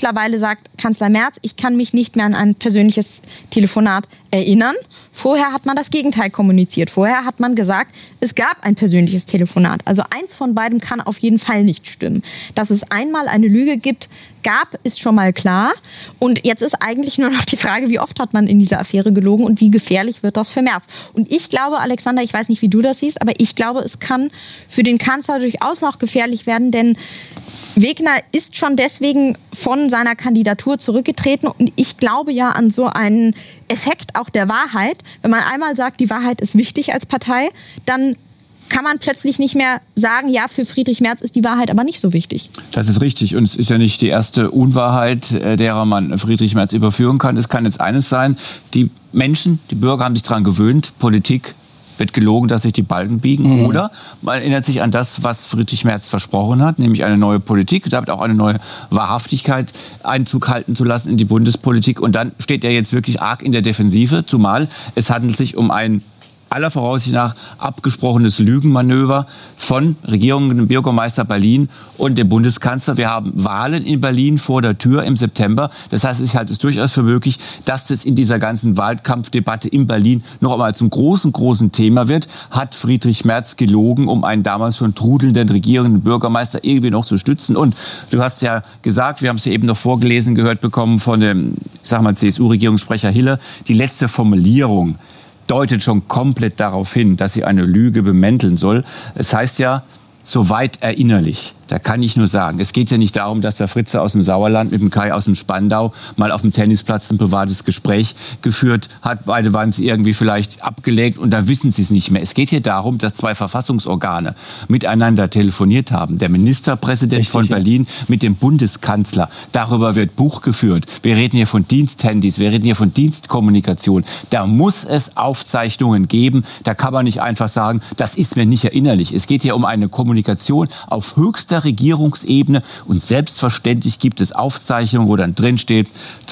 mittlerweile sagt Kanzler Merz, ich kann mich nicht mehr an ein persönliches Telefonat erinnern. Vorher hat man das Gegenteil kommuniziert. Vorher hat man gesagt, es gab ein persönliches Telefonat. Also eins von beidem kann auf jeden Fall nicht stimmen. Dass es einmal eine Lüge gab, ist schon mal klar. Und jetzt ist eigentlich nur noch die Frage, wie oft hat man in dieser Affäre gelogen und wie gefährlich wird das für Merz. Und ich glaube, Alexander, ich weiß nicht, wie du das siehst, aber ich glaube, es kann für den Kanzler durchaus noch gefährlich werden, denn Wegner ist schon deswegen von seiner Kandidatur zurückgetreten und ich glaube ja an so einen Effekt auch der Wahrheit. Wenn man einmal sagt, die Wahrheit ist wichtig als Partei, dann kann man plötzlich nicht mehr sagen, ja, für Friedrich Merz ist die Wahrheit aber nicht so wichtig. Das ist richtig und es ist ja nicht die erste Unwahrheit, derer man Friedrich Merz überführen kann. Es kann jetzt eines sein, die Menschen, die Bürger haben sich daran gewöhnt, Politik wird gelogen, dass sich die Balken biegen. Oder man erinnert sich an das, was Friedrich Merz versprochen hat, nämlich eine neue Politik, damit auch eine neue Wahrhaftigkeit Einzug halten zu lassen in die Bundespolitik. Und dann steht er jetzt wirklich arg in der Defensive, zumal es handelt sich um ein aller Voraussicht nach abgesprochenes Lügenmanöver von Regierung, dem Bürgermeister Berlin und dem Bundeskanzler. Wir haben Wahlen in Berlin vor der Tür im September. Das heißt, ich halte es durchaus für möglich, dass das in dieser ganzen Wahlkampfdebatte in Berlin noch einmal zum großen Thema wird. Hat Friedrich Merz gelogen, um einen damals schon trudelnden regierenden Bürgermeister irgendwie noch zu stützen? Und du hast ja gesagt, wir haben es ja eben noch vorgelesen, gehört bekommen von dem, CSU-Regierungssprecher Hiller, die letzte Formulierung deutet schon komplett darauf hin, dass sie eine Lüge bemänteln soll. Es heißt ja, soweit erinnerlich. Da kann ich nur sagen, es geht ja nicht darum, dass der Fritze aus dem Sauerland mit dem Kai aus dem Spandau mal auf dem Tennisplatz ein privates Gespräch geführt hat. Beide waren sie irgendwie vielleicht abgelegt und dann wissen sie es nicht mehr. Es geht hier darum, dass zwei Verfassungsorgane miteinander telefoniert haben. Der Ministerpräsident von Berlin mit dem Bundeskanzler. Darüber wird Buch geführt. Wir reden hier von Diensthandys, wir reden hier von Dienstkommunikation. Da muss es Aufzeichnungen geben. Da kann man nicht einfach sagen, das ist mir nicht erinnerlich. Es geht hier um eine Kommunikation auf höchster Regierungsebene und selbstverständlich gibt es Aufzeichnungen, wo dann drin steht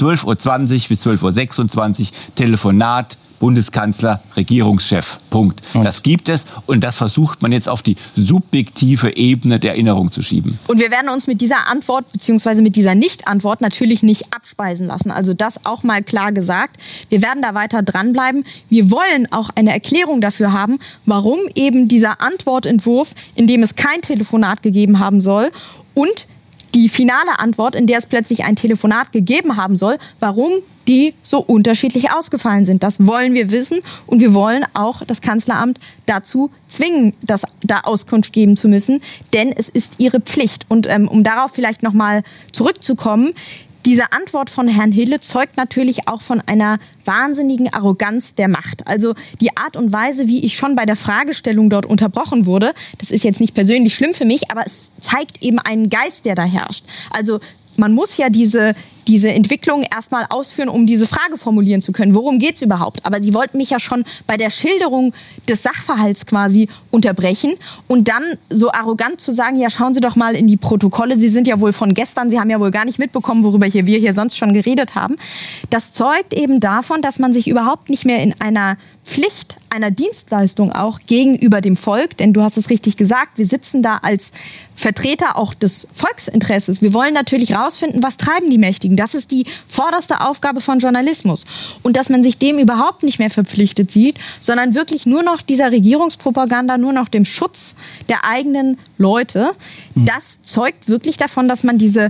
12:20 bis 12:26 Telefonat Bundeskanzler, Regierungschef. Punkt. Das gibt es und das versucht man jetzt auf die subjektive Ebene der Erinnerung zu schieben. Und wir werden uns mit dieser Antwort bzw. mit dieser Nicht-Antwort natürlich nicht abspeisen lassen. Also das auch mal klar gesagt. Wir werden da weiter dranbleiben. Wir wollen auch eine Erklärung dafür haben, warum eben dieser Antwortentwurf, in dem es kein Telefonat gegeben haben soll und die finale Antwort, in der es plötzlich ein Telefonat gegeben haben soll, warum die so unterschiedlich ausgefallen sind. Das wollen wir wissen und wir wollen auch das Kanzleramt dazu zwingen, da Auskunft geben zu müssen, denn es ist ihre Pflicht. Und um darauf vielleicht nochmal zurückzukommen, diese Antwort von Herrn Hille zeugt natürlich auch von einer wahnsinnigen Arroganz der Macht. Also die Art und Weise, wie ich schon bei der Fragestellung dort unterbrochen wurde, das ist jetzt nicht persönlich schlimm für mich, aber es zeigt eben einen Geist, der da herrscht. Also man muss ja diese Entwicklung erstmal ausführen, um diese Frage formulieren zu können. Worum geht's überhaupt? Aber Sie wollten mich ja schon bei der Schilderung des Sachverhalts quasi unterbrechen und dann so arrogant zu sagen, ja, schauen Sie doch mal in die Protokolle. Sie sind ja wohl von gestern, Sie haben ja wohl gar nicht mitbekommen, worüber wir hier sonst schon geredet haben. Das zeugt eben davon, dass man sich überhaupt nicht mehr in einer Pflicht, einer Dienstleistung auch gegenüber dem Volk, denn du hast es richtig gesagt, wir sitzen da als Vertreter auch des Volksinteresses. Wir wollen natürlich rausfinden, was treiben die Mächtigen. Das ist die vorderste Aufgabe von Journalismus. Und dass man sich dem überhaupt nicht mehr verpflichtet sieht, sondern wirklich nur noch dieser Regierungspropaganda, nur noch dem Schutz der eigenen Leute, das zeugt wirklich davon, dass man diese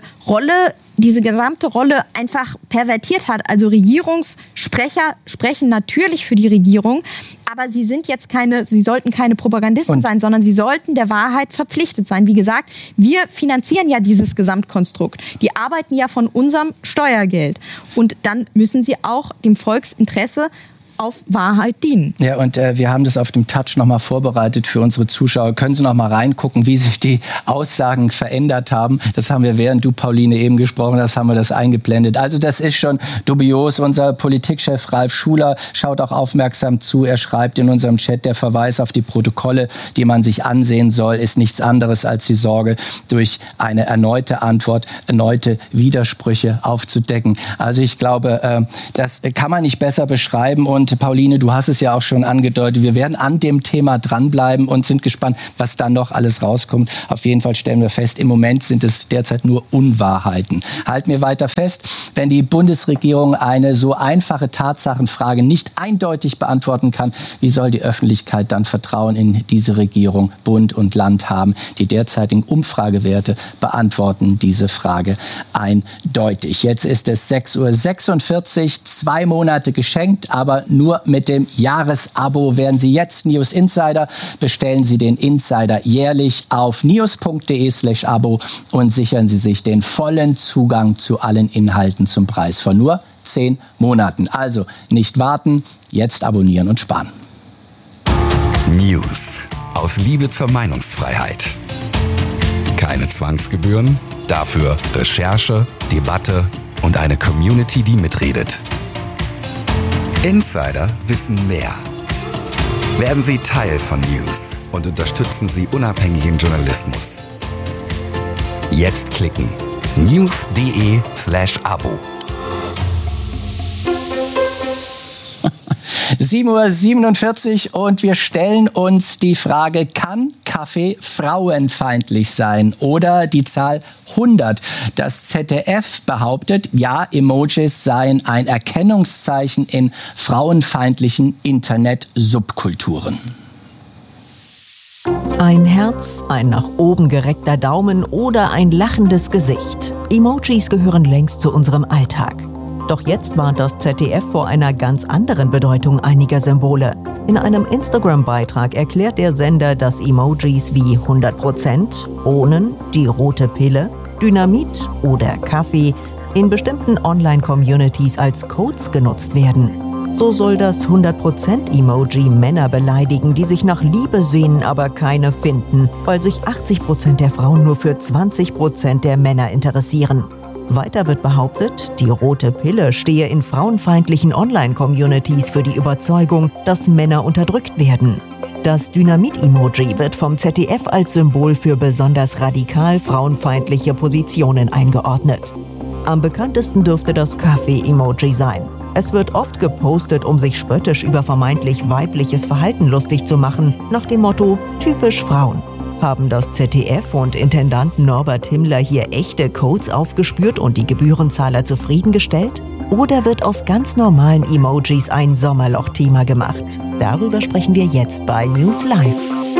gesamte Rolle einfach pervertiert hat. Also Regierungssprecher sprechen natürlich für die Regierung, aber sie sollten keine Propagandisten sein, sondern sie sollten der Wahrheit verpflichtet sein. Wie gesagt, wir finanzieren ja dieses Gesamtkonstrukt. Die arbeiten ja von unserem Steuergeld. Und dann müssen sie auch dem Volksinteresse auf Wahrheit dienen. Ja, und wir haben das auf dem Touch nochmal vorbereitet für unsere Zuschauer. Können Sie noch mal reingucken, wie sich die Aussagen verändert haben? Das haben wir, während du, Pauline, eben gesprochen hast, haben wir das eingeblendet. Also das ist schon dubios. Unser Politikchef Ralf Schuler schaut auch aufmerksam zu. Er schreibt in unserem Chat, der Verweis auf die Protokolle, die man sich ansehen soll, ist nichts anderes als die Sorge, durch eine erneute Antwort, erneute Widersprüche aufzudecken. Also ich glaube, das kann man nicht besser beschreiben. Und Und Pauline, du hast es ja auch schon angedeutet, wir werden an dem Thema dranbleiben und sind gespannt, was da noch alles rauskommt. Auf jeden Fall stellen wir fest, im Moment sind es derzeit nur Unwahrheiten. Halten wir weiter fest, wenn die Bundesregierung eine so einfache Tatsachenfrage nicht eindeutig beantworten kann, wie soll die Öffentlichkeit dann Vertrauen in diese Regierung, Bund und Land haben? Die derzeitigen Umfragewerte beantworten diese Frage eindeutig. Jetzt ist es 6:46 Uhr, 2 Monate geschenkt, aber nur mit dem Jahresabo. Werden Sie jetzt News Insider, bestellen Sie den Insider jährlich auf news.de/abo und sichern Sie sich den vollen Zugang zu allen Inhalten zum Preis von nur 10 Monaten. Also nicht warten, jetzt abonnieren und sparen. News aus Liebe zur Meinungsfreiheit. Keine Zwangsgebühren, dafür Recherche, Debatte und eine Community, die mitredet. Insider wissen mehr. Werden Sie Teil von News und unterstützen Sie unabhängigen Journalismus. Jetzt klicken. news.de/abo. 7:47 Uhr und wir stellen uns die Frage, kann Kaffee frauenfeindlich sein? Oder die Zahl 100. Das ZDF behauptet, ja, Emojis seien ein Erkennungszeichen in frauenfeindlichen Internet-Subkulturen. Ein Herz, ein nach oben gereckter Daumen oder ein lachendes Gesicht. Emojis gehören längst zu unserem Alltag. Doch jetzt warnt das ZDF vor einer ganz anderen Bedeutung einiger Symbole. In einem Instagram-Beitrag erklärt der Sender, dass Emojis wie 100%, Bohnen, die rote Pille, Dynamit oder Kaffee in bestimmten Online-Communities als Codes genutzt werden. So soll das 100%-Emoji Männer beleidigen, die sich nach Liebe sehnen, aber keine finden, weil sich 80% der Frauen nur für 20% der Männer interessieren. Weiter wird behauptet, die rote Pille stehe in frauenfeindlichen Online-Communities für die Überzeugung, dass Männer unterdrückt werden. Das Dynamit-Emoji wird vom ZDF als Symbol für besonders radikal frauenfeindliche Positionen eingeordnet. Am bekanntesten dürfte das Kaffee-Emoji sein. Es wird oft gepostet, um sich spöttisch über vermeintlich weibliches Verhalten lustig zu machen, nach dem Motto „typisch Frauen“. Haben das ZDF und Intendant Norbert Himmler hier echte Codes aufgespürt und die Gebührenzahler zufriedengestellt? Oder wird aus ganz normalen Emojis ein Sommerloch-Thema gemacht? Darüber sprechen wir jetzt bei News Live.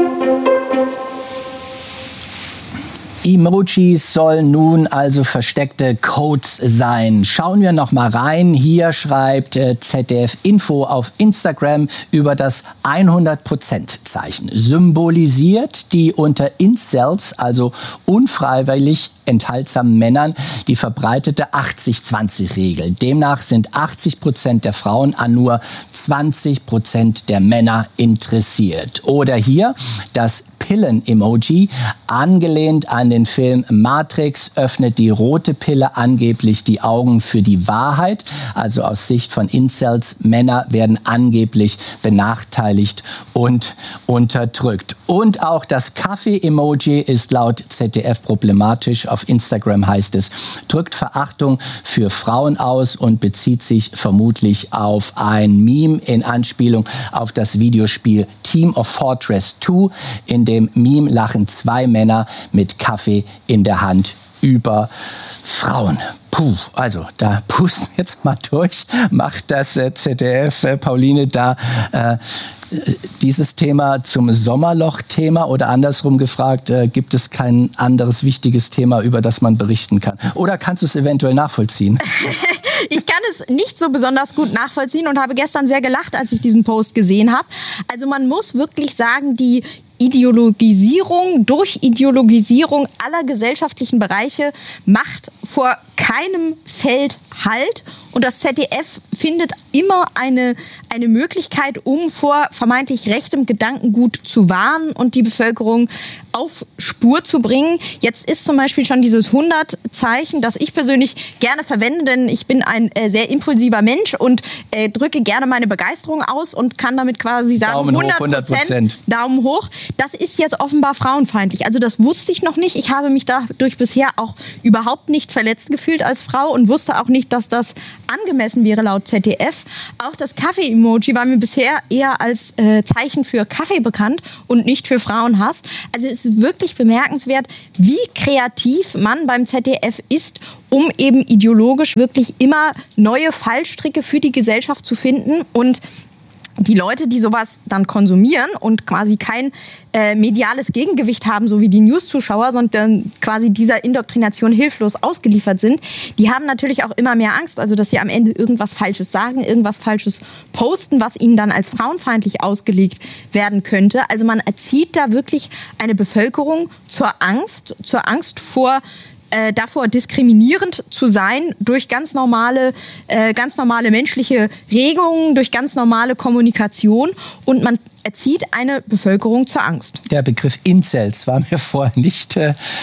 Emojis sollen nun also versteckte Codes sein. Schauen wir noch mal rein. Hier schreibt ZDF Info auf Instagram über das 100%-Zeichen. Symbolisiert die unter Incels, also unfreiwillig enthaltsamen Männern, die verbreitete 80-20-Regel. Demnach sind 80% der Frauen an nur 20% der Männer interessiert. Oder hier das Pillen-Emoji, angelehnt an den Film Matrix, öffnet die rote Pille angeblich die Augen für die Wahrheit. Also aus Sicht von Incels, Männer werden angeblich benachteiligt und unterdrückt. Und auch das Kaffee-Emoji ist laut ZDF problematisch. Auf Instagram heißt es, drückt Verachtung für Frauen aus und bezieht sich vermutlich auf ein Meme in Anspielung auf das Videospiel Team of Fortress 2. In dem Meme lachen 2 Männer mit Kaffee in der Hand über Frauen. Puh, also da pusten wir jetzt mal durch. Macht das ZDF, Pauline, da dieses Thema zum Sommerloch-Thema oder andersrum gefragt, gibt es kein anderes wichtiges Thema, über das man berichten kann? Oder kannst du es eventuell nachvollziehen? Ich kann es nicht so besonders gut nachvollziehen und habe gestern sehr gelacht, als ich diesen Post gesehen habe. Also man muss wirklich sagen, die Durchideologisierung aller gesellschaftlichen Bereiche macht vor keinem Feld Halt. Und das ZDF findet immer eine Möglichkeit, um vor vermeintlich rechtem Gedankengut zu warnen und die Bevölkerung auf Spur zu bringen. Jetzt ist zum Beispiel schon dieses 100-Zeichen, das ich persönlich gerne verwende, denn ich bin ein sehr impulsiver Mensch und drücke gerne meine Begeisterung aus und kann damit quasi sagen, Daumen hoch, 100%. Daumen hoch. Das ist jetzt offenbar frauenfeindlich. Also das wusste ich noch nicht. Ich habe mich dadurch bisher auch überhaupt nicht verletzt gefühlt als Frau und wusste auch nicht, dass das angemessen wäre laut ZDF. Auch das Kaffee-Emoji war mir bisher eher als Zeichen für Kaffee bekannt und nicht für Frauenhass. Also es ist wirklich bemerkenswert, wie kreativ man beim ZDF ist, um eben ideologisch wirklich immer neue Fallstricke für die Gesellschaft zu finden. Und die Leute, die sowas dann konsumieren und quasi kein mediales Gegengewicht haben, so wie die News-Zuschauer, sondern quasi dieser Indoktrination hilflos ausgeliefert sind, die haben natürlich auch immer mehr Angst, also dass sie am Ende irgendwas Falsches sagen, irgendwas Falsches posten, was ihnen dann als frauenfeindlich ausgelegt werden könnte. Also man erzieht da wirklich eine Bevölkerung zur Angst vor davor diskriminierend zu sein durch ganz normale menschliche Regungen, durch ganz normale Kommunikation, und man erzieht eine Bevölkerung zur Angst. Der Begriff Incels war mir vorher nicht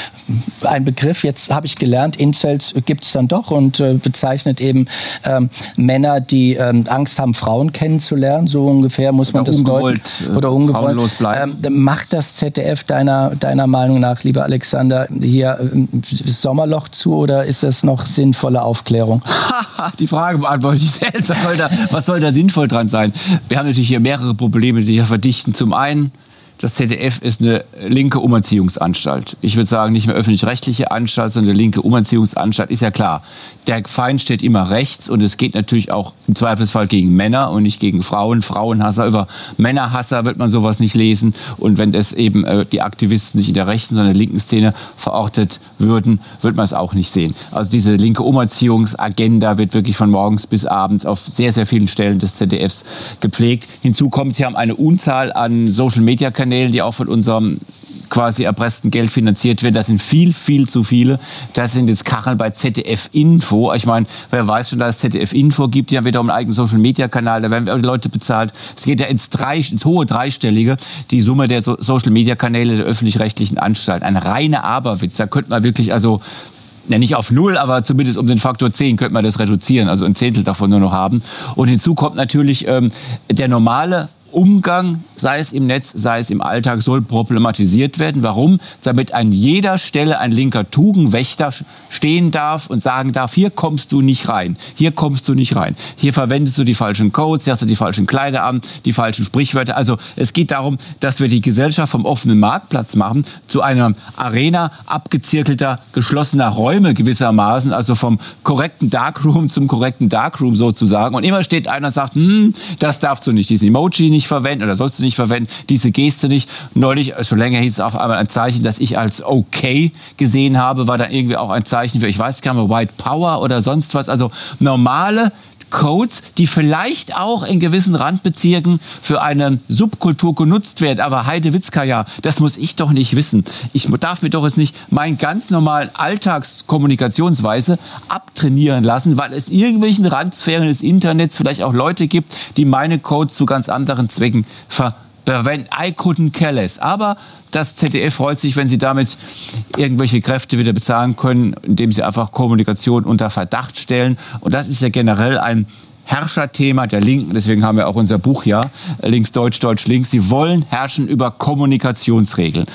ein Begriff. Jetzt habe ich gelernt, Incels gibt es dann doch und bezeichnet eben Männer, die Angst haben, Frauen kennenzulernen. So ungefähr muss man das deuten. Oder ungewollt. Macht das ZDF deiner Meinung nach, lieber Alexander, hier das Sommerloch zu, oder ist das noch sinnvolle Aufklärung? Die Frage beantworte ich selbst. Was soll da sinnvoll dran sein? Wir haben natürlich hier mehrere Probleme, die sich ja verdichten. Zum einen, das ZDF ist eine linke Umerziehungsanstalt. Ich würde sagen, nicht mehr öffentlich-rechtliche Anstalt, sondern eine linke Umerziehungsanstalt. Ist ja klar, der Feind steht immer rechts und es geht natürlich auch im Zweifelsfall gegen Männer und nicht gegen Frauen. Frauenhasser, über Männerhasser wird man sowas nicht lesen. Und wenn es eben die Aktivisten nicht in der rechten, sondern in der linken Szene verortet würden, wird man es auch nicht sehen. Also diese linke Umerziehungsagenda wird wirklich von morgens bis abends auf sehr, sehr vielen Stellen des ZDFs gepflegt. Hinzu kommt, sie haben eine Unzahl an Social-Media-Kanälen, die auch von unserem quasi erpressten Geld finanziert werden. Das sind viel, viel zu viele. Das sind jetzt Kacheln bei ZDF Info. Ich meine, wer weiß schon, dass es ZDF Info gibt, die haben wiederum einen eigenen Social-Media-Kanal, da werden die Leute bezahlt. Es geht ja ins hohe Dreistellige, die Summe der Social-Media-Kanäle der öffentlich-rechtlichen Anstalt. Ein reiner Aberwitz. Da könnte man wirklich, ja, nicht auf 0, aber zumindest um den Faktor 10 könnte man das reduzieren, also ein Zehntel davon nur noch haben. Und hinzu kommt natürlich der normale Umgang, sei es im Netz, sei es im Alltag, soll problematisiert werden. Warum? Damit an jeder Stelle ein linker Tugendwächter stehen darf und sagen darf, hier kommst du nicht rein, hier kommst du nicht rein. Hier verwendest du die falschen Codes, hier hast du die falschen Kleider an, die falschen Sprichwörter. Also es geht darum, dass wir die Gesellschaft vom offenen Marktplatz machen zu einer Arena abgezirkelter, geschlossener Räume gewissermaßen, also vom korrekten Darkroom zum korrekten Darkroom sozusagen. Und immer steht einer und sagt, das darfst du nicht, diesen Emoji nicht verwenden oder sollst du nicht verwenden, diese Geste nicht. Neulich, schon länger hieß es auch einmal ein Zeichen, das ich als okay gesehen habe, war dann irgendwie auch ein Zeichen für, ich weiß gar nicht mehr, White Power oder sonst was. Also normale Codes, die vielleicht auch in gewissen Randbezirken für eine Subkultur genutzt werden. Aber Heidewitzka, das muss ich doch nicht wissen. Ich darf mir doch jetzt nicht meinen ganz normalen Alltagskommunikationsweise abtrainieren lassen, weil es irgendwelchen Randsphären des Internets vielleicht auch Leute gibt, die meine Codes zu ganz anderen Zwecken verwenden. I couldn't care less. Aber das ZDF freut sich, wenn sie damit irgendwelche Kräfte wieder bezahlen können, indem sie einfach Kommunikation unter Verdacht stellen. Und das ist ja generell ein Herrscherthema der Linken. Deswegen haben wir auch unser Buch Links Deutsch, Deutsch Links. Sie wollen herrschen über Kommunikationsregeln.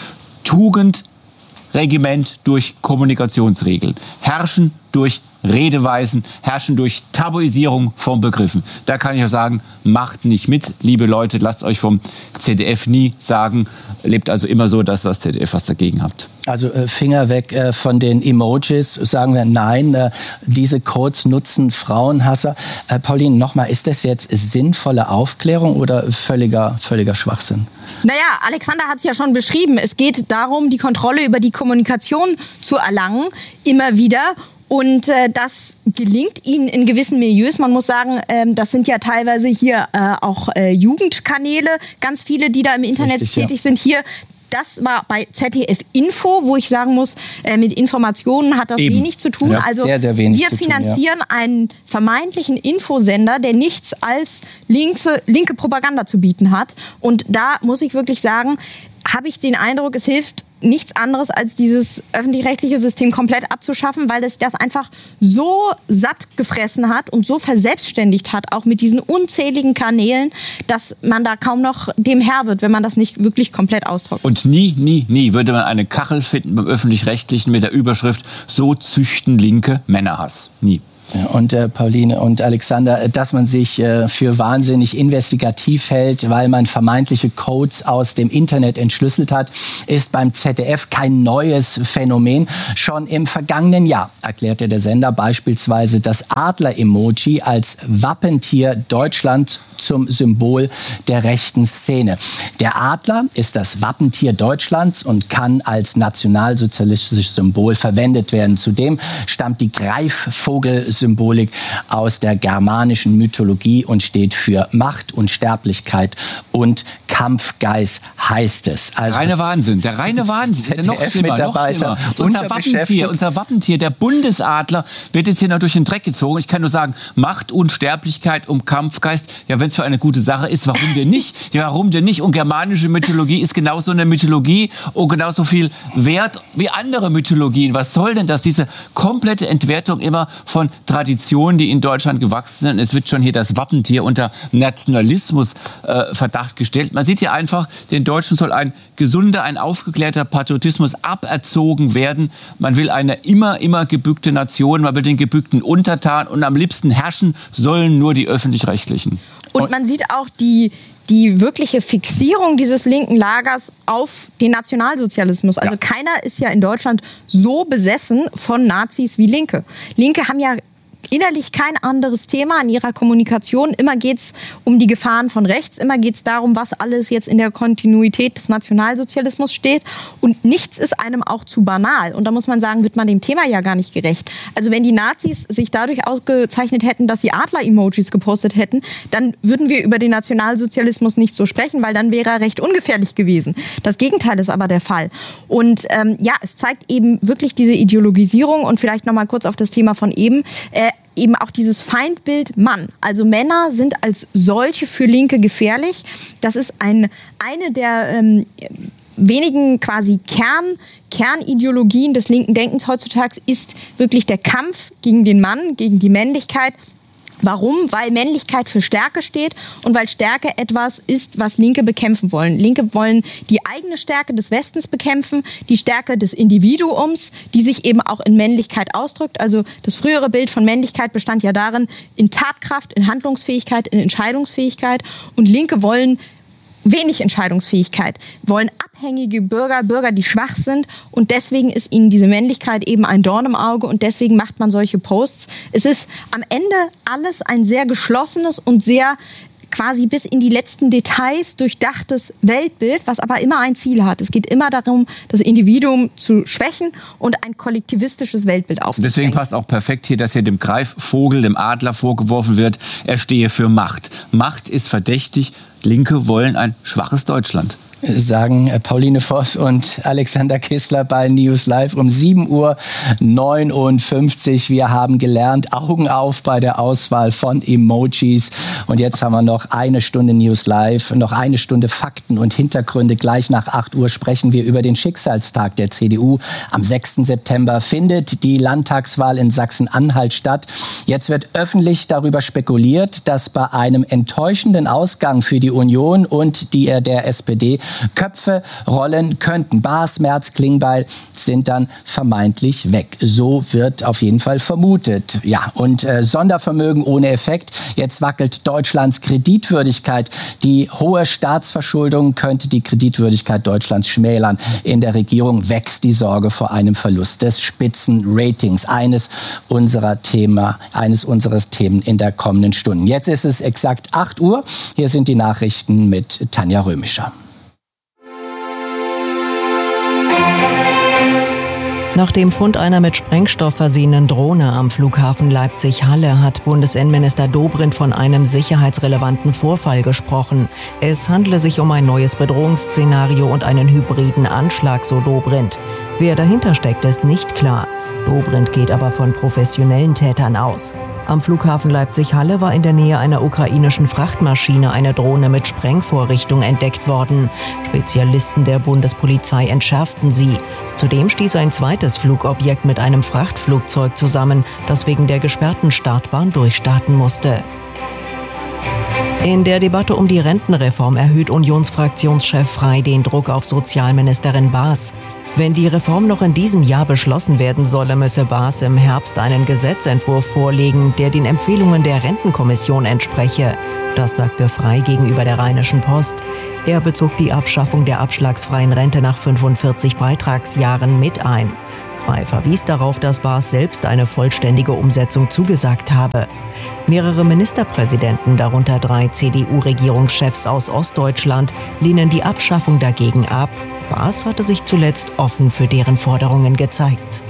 Tugendregiment durch Kommunikationsregeln. Herrschen durch Redeweisen, herrschen durch Tabuisierung von Begriffen. Da kann ich auch sagen, macht nicht mit, liebe Leute, lasst euch vom ZDF nie sagen, lebt also immer so, dass das ZDF was dagegen habt. Also Finger weg von den Emojis, sagen wir nein, diese Codes nutzen Frauenhasser. Pauline, nochmal, ist das jetzt sinnvolle Aufklärung oder völliger Schwachsinn? Naja, Alexander hat es ja schon beschrieben. Es geht darum, die Kontrolle über die Kommunikation zu erlangen, immer wieder. Und das gelingt ihnen in gewissen Milieus. Man muss sagen, das sind ja teilweise hier auch Jugendkanäle, ganz viele, die da im Internet tätig sind. Hier, das war bei ZDF Info, wo ich sagen muss, mit Informationen hat das wenig zu tun. Ja, also sehr, sehr wenig wir finanzieren einen vermeintlichen Infosender, der nichts als linke Propaganda zu bieten hat. Und da muss ich wirklich sagen, habe ich den Eindruck, es hilft nichts anderes, als dieses öffentlich-rechtliche System komplett abzuschaffen, weil es das einfach so satt gefressen hat und so verselbstständigt hat, auch mit diesen unzähligen Kanälen, dass man da kaum noch dem Herr wird, wenn man das nicht wirklich komplett austrocknet. Und nie würde man eine Kachel finden beim öffentlich-rechtlichen mit der Überschrift "So züchten Linke Männerhass". Nie. Und Pauline und Alexander, dass man sich für wahnsinnig investigativ hält, weil man vermeintliche Codes aus dem Internet entschlüsselt hat, ist beim ZDF kein neues Phänomen. Schon im vergangenen Jahr erklärte der Sender beispielsweise das Adler-Emoji als Wappentier Deutschlands zum Symbol der rechten Szene. Der Adler ist das Wappentier Deutschlands und kann als nationalsozialistisches Symbol verwendet werden. Zudem stammt die Greifvogel-Symbolik aus der germanischen Mythologie und steht für Macht, Unsterblichkeit und Kampfgeist, heißt es. Also reine Wahnsinn, der reine Wahnsinn. Noch schlimmer. Unser Wappentier, der Bundesadler, wird jetzt hier noch durch den Dreck gezogen. Ich kann nur sagen, Macht, Unsterblichkeit und Kampfgeist. Ja, wenn es für eine gute Sache ist, warum denn nicht? Ja, warum denn nicht? Und germanische Mythologie ist genauso eine Mythologie und genauso viel wert wie andere Mythologien. Was soll denn das? Diese komplette Entwertung immer von Traditionen, die in Deutschland gewachsen sind. Es wird schon hier das Wappentier unter Nationalismus Verdacht gestellt. Man sieht hier einfach, den Deutschen soll ein gesunder, ein aufgeklärter Patriotismus aberzogen werden. Man will eine immer gebückte Nation, man will den gebückten untertan und am liebsten herrschen sollen nur die Öffentlich-Rechtlichen. Und man sieht auch die wirkliche Fixierung dieses linken Lagers auf den Nationalsozialismus. Also keiner ist ja in Deutschland so besessen von Nazis wie Linke. Linke haben ja innerlich kein anderes Thema in ihrer Kommunikation. Immer geht es um die Gefahren von rechts, immer geht es darum, was alles jetzt in der Kontinuität des Nationalsozialismus steht. Und nichts ist einem auch zu banal. Und da muss man sagen, wird man dem Thema ja gar nicht gerecht. Also wenn die Nazis sich dadurch ausgezeichnet hätten, dass sie Adler-Emojis gepostet hätten, dann würden wir über den Nationalsozialismus nicht so sprechen, weil dann wäre er recht ungefährlich gewesen. Das Gegenteil ist aber der Fall. Und es zeigt eben wirklich diese Ideologisierung und vielleicht noch mal kurz auf das Thema von eben auch dieses Feindbild Mann. Also Männer sind als solche für Linke gefährlich. Das ist eine der wenigen quasi Kernideologien des linken Denkens heutzutage, ist wirklich der Kampf gegen den Mann, gegen die Männlichkeit. Warum? Weil Männlichkeit für Stärke steht und weil Stärke etwas ist, was Linke bekämpfen wollen. Linke wollen die eigene Stärke des Westens bekämpfen, die Stärke des Individuums, die sich eben auch in Männlichkeit ausdrückt. Also das frühere Bild von Männlichkeit bestand ja darin, in Tatkraft, in Handlungsfähigkeit, in Entscheidungsfähigkeit. Und Linke wollen wenig Entscheidungsfähigkeit, wollen abhängige Bürger, die schwach sind, und deswegen ist ihnen diese Männlichkeit eben ein Dorn im Auge und deswegen macht man solche Posts. Es ist am Ende alles ein sehr geschlossenes und sehr quasi bis in die letzten Details durchdachtes Weltbild, was aber immer ein Ziel hat. Es geht immer darum, das Individuum zu schwächen und ein kollektivistisches Weltbild aufzubauen. Deswegen passt auch perfekt hier, dass hier dem Greifvogel, dem Adler vorgeworfen wird, er stehe für Macht. Macht ist verdächtig, Linke wollen ein schwaches Deutschland. Sagen Pauline Voss und Alexander Kissler bei News Live um 7:59 Uhr. Wir haben gelernt, Augen auf bei der Auswahl von Emojis. Und jetzt haben wir noch eine Stunde News Live, noch eine Stunde Fakten und Hintergründe. Gleich nach 8 Uhr sprechen wir über den Schicksalstag der CDU. Am 6. September findet die Landtagswahl in Sachsen-Anhalt statt. Jetzt wird öffentlich darüber spekuliert, dass bei einem enttäuschenden Ausgang für die Union und der SPD Köpfe rollen könnten. Baas, Merz, Klingbeil sind dann vermeintlich weg. So wird auf jeden Fall vermutet. Ja, und Sondervermögen ohne Effekt. Jetzt wackelt Deutschlands Kreditwürdigkeit. Die hohe Staatsverschuldung könnte die Kreditwürdigkeit Deutschlands schmälern. In der Regierung wächst die Sorge vor einem Verlust des Spitzenratings. Eines unserer Themen in der kommenden Stunden. Jetzt ist es exakt 8 Uhr. Hier sind die Nachrichten mit Tanja Römischer. Nach dem Fund einer mit Sprengstoff versehenen Drohne am Flughafen Leipzig-Halle hat Bundesinnenminister Dobrindt von einem sicherheitsrelevanten Vorfall gesprochen. Es handele sich um ein neues Bedrohungsszenario und einen hybriden Anschlag, so Dobrindt. Wer dahinter steckt, ist nicht klar. Dobrindt geht aber von professionellen Tätern aus. Am Flughafen Leipzig-Halle war in der Nähe einer ukrainischen Frachtmaschine eine Drohne mit Sprengvorrichtung entdeckt worden. Spezialisten der Bundespolizei entschärften sie. Zudem stieß ein zweites Flugobjekt mit einem Frachtflugzeug zusammen, das wegen der gesperrten Startbahn durchstarten musste. In der Debatte um die Rentenreform erhöht Unionsfraktionschef Frey den Druck auf Sozialministerin Baas. Wenn die Reform noch in diesem Jahr beschlossen werden solle, müsse Baas im Herbst einen Gesetzentwurf vorlegen, der den Empfehlungen der Rentenkommission entspreche. Das sagte Frey gegenüber der Rheinischen Post. Er bezog die Abschaffung der abschlagsfreien Rente nach 45 Beitragsjahren mit ein. Frey verwies darauf, dass Baas selbst eine vollständige Umsetzung zugesagt habe. Mehrere Ministerpräsidenten, darunter 3 CDU-Regierungschefs aus Ostdeutschland, lehnen die Abschaffung dagegen ab. Baas hatte sich zuletzt offen für deren Forderungen gezeigt.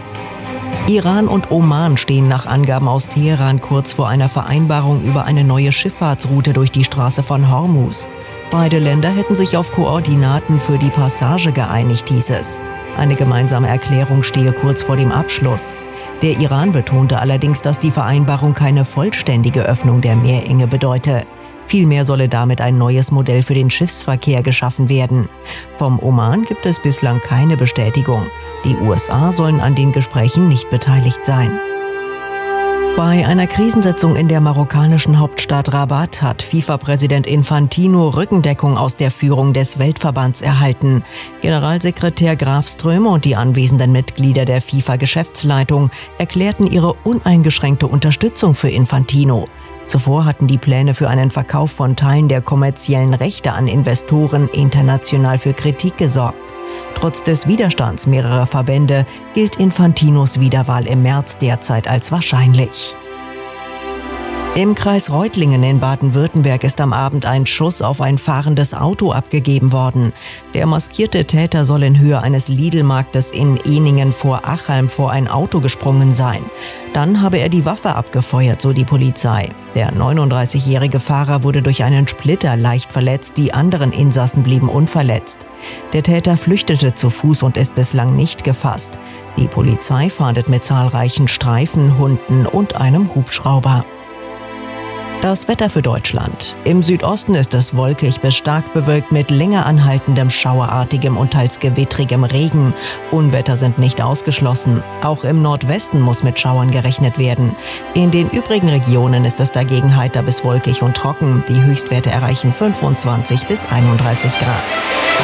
Iran und Oman stehen nach Angaben aus Teheran kurz vor einer Vereinbarung über eine neue Schifffahrtsroute durch die Straße von Hormuz. Beide Länder hätten sich auf Koordinaten für die Passage geeinigt, hieß es. Eine gemeinsame Erklärung stehe kurz vor dem Abschluss. Der Iran betonte allerdings, dass die Vereinbarung keine vollständige Öffnung der Meerenge bedeute. Vielmehr solle damit ein neues Modell für den Schiffsverkehr geschaffen werden. Vom Oman gibt es bislang keine Bestätigung. Die USA sollen an den Gesprächen nicht beteiligt sein. Bei einer Krisensitzung in der marokkanischen Hauptstadt Rabat hat FIFA-Präsident Infantino Rückendeckung aus der Führung des Weltverbands erhalten. Generalsekretär Graf Ströme und die anwesenden Mitglieder der FIFA-Geschäftsleitung erklärten ihre uneingeschränkte Unterstützung für Infantino. Zuvor hatten die Pläne für einen Verkauf von Teilen der kommerziellen Rechte an Investoren international für Kritik gesorgt. Trotz des Widerstands mehrerer Verbände gilt Infantinos Wiederwahl im März derzeit als wahrscheinlich. Im Kreis Reutlingen in Baden-Württemberg ist am Abend ein Schuss auf ein fahrendes Auto abgegeben worden. Der maskierte Täter soll in Höhe eines Lidl-Marktes in Ehningen vor Achalm vor ein Auto gesprungen sein. Dann habe er die Waffe abgefeuert, so die Polizei. Der 39-jährige Fahrer wurde durch einen Splitter leicht verletzt, die anderen Insassen blieben unverletzt. Der Täter flüchtete zu Fuß und ist bislang nicht gefasst. Die Polizei fahndet mit zahlreichen Streifenhunden und einem Hubschrauber. Das Wetter für Deutschland. Im Südosten ist es wolkig bis stark bewölkt mit länger anhaltendem schauerartigem und teils gewittrigem Regen. Unwetter sind nicht ausgeschlossen. Auch im Nordwesten muss mit Schauern gerechnet werden. In den übrigen Regionen ist es dagegen heiter bis wolkig und trocken. Die Höchstwerte erreichen 25 bis 31 Grad.